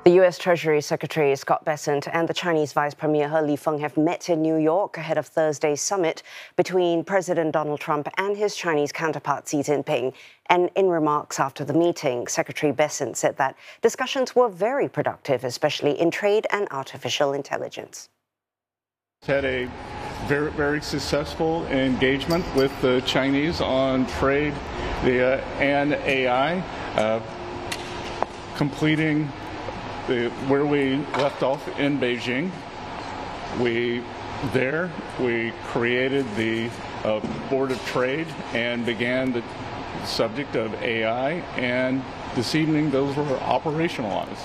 The U.S. Treasury Secretary Scott Bessent and the Chinese Vice Premier He Lifeng have met in New York ahead of Thursday's summit between President Donald Trump and his Chinese counterpart Xi Jinping. And in remarks after the meeting, Secretary Bessent said that discussions were very productive, especially in trade and artificial intelligence. Had a very successful engagement with the Chinese on trade and AI, completing where we left off in Beijing. We created the Board of Trade and began the subject of AI, and this evening those were operationalized.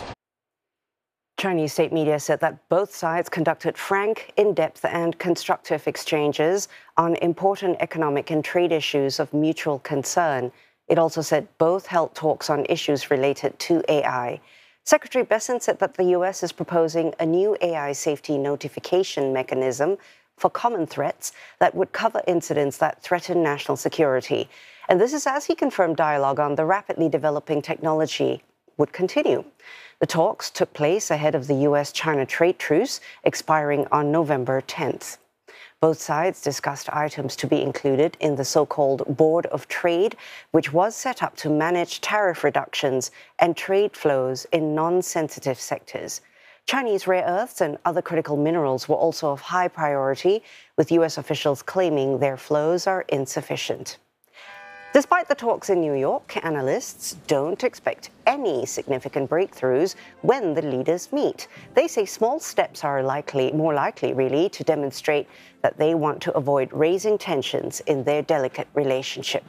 Chinese state media said that both sides conducted frank, in-depth and constructive exchanges on important economic and trade issues of mutual concern. It also said both held talks on issues related to AI. Secretary Bessent said that the U.S. is proposing a new AI safety notification mechanism for common threats that would cover incidents that threaten national security. And this is as he confirmed dialogue on the rapidly developing technology would continue. The talks took place ahead of the U.S.-China trade truce expiring on November 10th. Both sides discussed items to be included in the so-called Board of Trade, which was set up to manage tariff reductions and trade flows in non-sensitive sectors. Chinese rare earths and other critical minerals were also of high priority, with U.S. officials claiming their flows are insufficient. Despite the talks in New York, analysts don't expect any significant breakthroughs when the leaders meet. They say small steps are more likely, really, to demonstrate that they want to avoid raising tensions in their delicate relationship.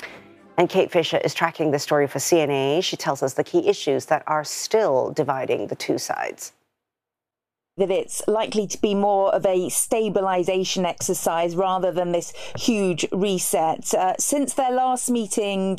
And Kate Fisher is tracking the story for CNA. She tells us the key issues that are still dividing the two sides. That it's likely to be more of a stabilization exercise rather than this huge reset. Since their last meeting,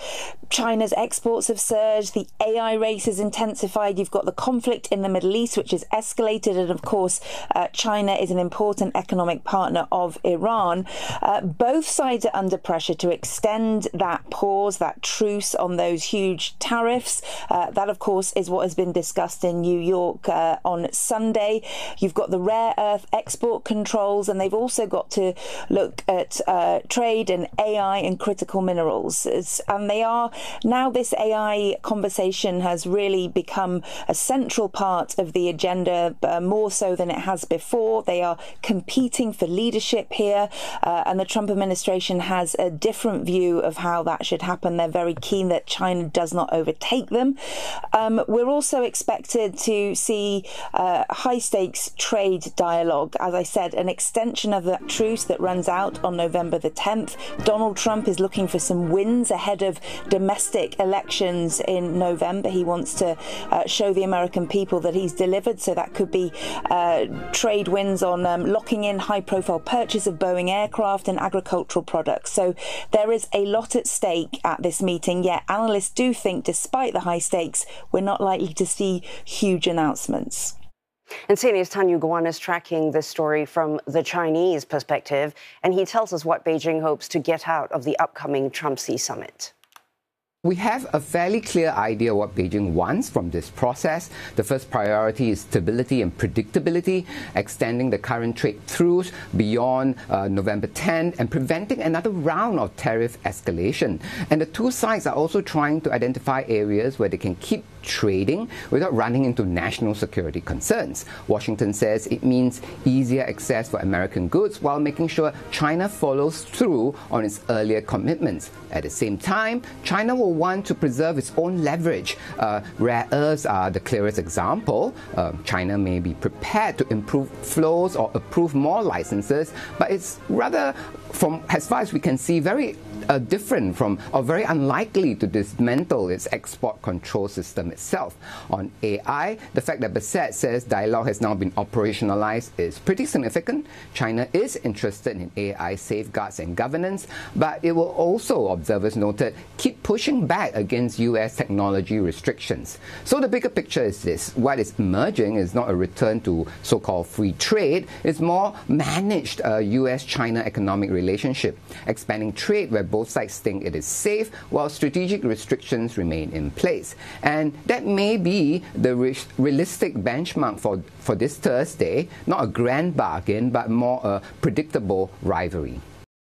China's exports have surged, the AI race has intensified, you've got the conflict in the Middle East, which has escalated, and of course, China is an important economic partner of Iran. Both sides are under pressure to extend that pause, that truce on those huge tariffs. That, of course, is what has been discussed in New York on Sunday. You've got the rare earth export controls, and they've also got to look at trade and AI and critical minerals. And they are now, this AI conversation has really become a central part of the agenda, more so than it has before. They are competing for leadership here, and the Trump administration has a different view of how that should happen. They're very keen that China does not overtake them. We're also expected to see high-stakes trade dialogue. As I said, an extension of that truce that runs out on November the 10th. Donald Trump is looking for some wins ahead of domestic elections in November. He wants to show the American people that he's delivered. So that could be trade wins on locking in high-profile purchase of Boeing aircraft and agricultural products. So there is a lot at stake at this meeting. Yet analysts do think, despite the high stakes, we're not likely to see huge announcements. And CNA's Tanyu Guan is tracking this story from the Chinese perspective, and he tells us what Beijing hopes to get out of the upcoming Trump-Xi summit. We have a fairly clear idea what Beijing wants from this process. The first priority is stability and predictability, extending the current trade truce beyond November 10 and preventing another round of tariff escalation. And the two sides are also trying to identify areas where they can keep trading without running into national security concerns. Washington says it means easier access for American goods while making sure China follows through on its earlier commitments. At the same time, China will want to preserve its own leverage. Rare earths are the clearest example. China may be prepared to improve flows or approve more licenses, but it's rather, from as far as we can see, very different from, or very unlikely to dismantle its export control system itself. On AI, the fact that Bessent says dialogue has now been operationalized is pretty significant. China is interested in AI safeguards and governance, but it will also, observers noted, keep pushing back against US technology restrictions. So the bigger picture is this: what is emerging is not a return to so-called free trade, it's more managed US-China economic relationship, expanding trade where both both sides think it is safe, while strategic restrictions remain in place. And that may be the realistic benchmark for this Thursday, not a grand bargain, but more a predictable rivalry.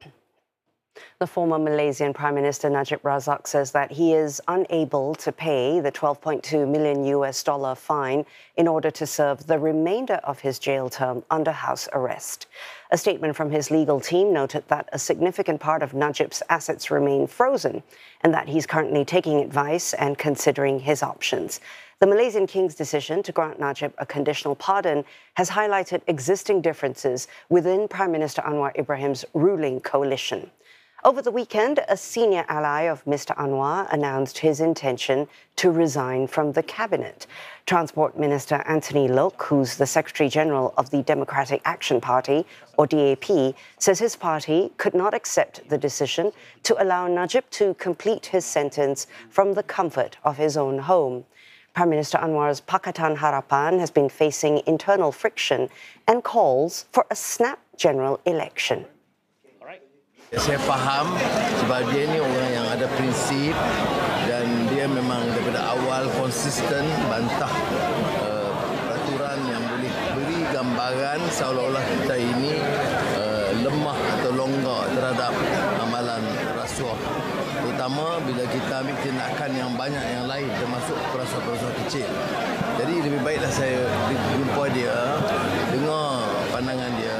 The former Malaysian Prime Minister Najib Razak says that he is unable to pay the $12.2 million fine in order to serve the remainder of his jail term under house arrest. A statement from his legal team noted that a significant part of Najib's assets remain frozen and that he's currently taking advice and considering his options. The Malaysian King's decision to grant Najib a conditional pardon has highlighted existing differences within Prime Minister Anwar Ibrahim's ruling coalition. Over the weekend, a senior ally of Mr. Anwar announced his intention to resign from the cabinet. Transport Minister Anthony Loke, who's the Secretary-General of the Democratic Action Party, or DAP, says his party could not accept the decision to allow Najib to complete his sentence from the comfort of his own home. Prime Minister Anwar's Pakatan Harapan has been facing internal friction and calls for a snap general election. Saya faham sebab dia ni orang yang ada prinsip dan dia memang daripada awal konsisten bantah peraturan yang boleh beri gambaran seolah-olah kita ini lemah atau longgar terhadap amalan rasuah. Terutama bila kita ambil tindakan yang banyak yang lain termasuk rasuah-rasuah kecil. Jadi lebih baiklah saya jumpa dia, dengar pandangan dia.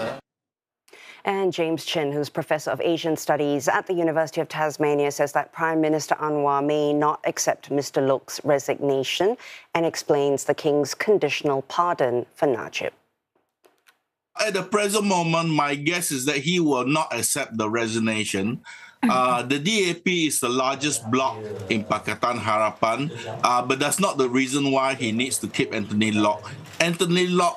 And James Chin, who's Professor of Asian Studies at the University of Tasmania, says that Prime Minister Anwar may not accept Mr. Loke's resignation and explains the King's conditional pardon for Najib. At the present moment, my guess is that he will not accept the resignation. The DAP is the largest bloc in Pakatan Harapan, but that's not the reason why he needs to keep Anthony Loke. Anthony Loke